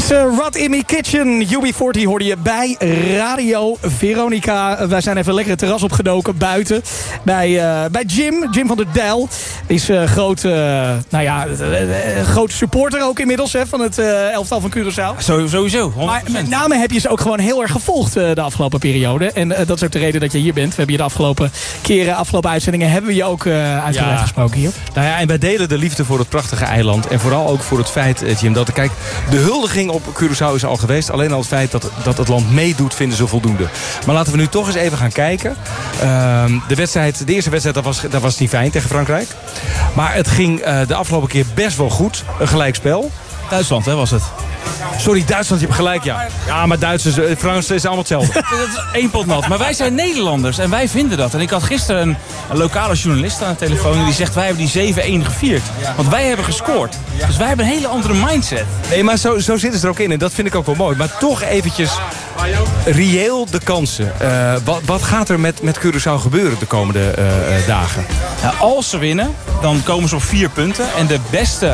Rod in Me Kitchen, UB40 hoorde je bij Radio Veronica. Wij zijn even lekker het terras opgedoken buiten. Bij Jim van der Dijl. Is groot supporter ook inmiddels van het elftal van Curaçao. Sowieso, 100%. Maar met name heb je ze ook gewoon heel erg gevolgd de afgelopen periode. En dat is ook de reden dat je hier bent. We hebben je de afgelopen uitzendingen hebben we je ook uitgebreid gesproken hier. Nou ja, en wij delen de liefde voor het prachtige eiland. En vooral ook voor het feit, Jim, dat kijk, de huldiging op Curaçao is al geweest. Alleen al het feit dat het land meedoet, vinden ze voldoende. Maar laten we nu toch eens even gaan kijken. De eerste wedstrijd, dat was niet fijn tegen Frankrijk. Maar het ging de afgelopen keer best wel goed. Een gelijkspel. Duitsland, hè, was het? Sorry, Duitsland, je hebt gelijk, ja. Ja, maar Duitsers, Fransen is allemaal hetzelfde. Dat is één pot nat. Maar wij zijn Nederlanders en wij vinden dat. En ik had gisteren een lokale journalist aan de telefoon en die zegt, wij hebben die 7-1 gevierd. Want wij hebben gescoord. Dus wij hebben een hele andere mindset. Nee, maar zo zitten ze er ook in. En dat vind ik ook wel mooi. Maar toch eventjes reëel de kansen. Wat gaat er met Curaçao gebeuren de komende dagen? Nou, als ze winnen, dan komen ze op 4 punten. En de beste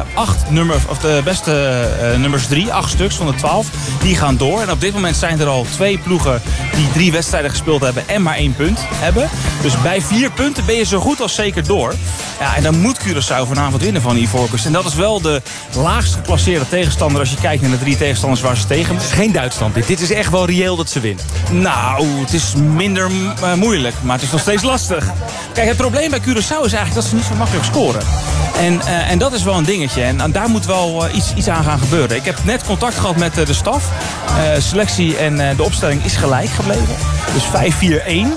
nummers 3, 8 stuks van de 12, die gaan door. En op dit moment zijn er al 2 ploegen die 3 wedstrijden gespeeld hebben en maar 1 punt hebben. Dus bij 4 punten ben je zo goed als zeker door. Ja, en dan moet Curaçao vanavond winnen van Ivoorkust. En dat is wel de laagst geclasseerde tegenstander als je kijkt naar de 3 tegenstanders waar ze tegen. Het is geen Duitsland. Dit is echt wel reëel dat ze winnen. Nou, het is minder moeilijk, maar het is nog steeds lastig. Kijk, het probleem bij Curaçao is eigenlijk dat ze niet zo makkelijk scoren. En dat is wel een dingetje. En daar moet wel iets aan gaan gebeuren. Ik heb net contact gehad met de staf. Selectie en de opstelling is gelijk gebleven. Dus 5-4-1.